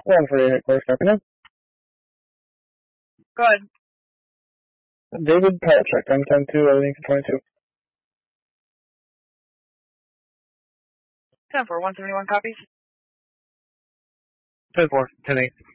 148 headquarters, copy now. Go ahead. David, power check on 10-2, everything for 22. 10-4, 171 copies. 10-4, 10-8.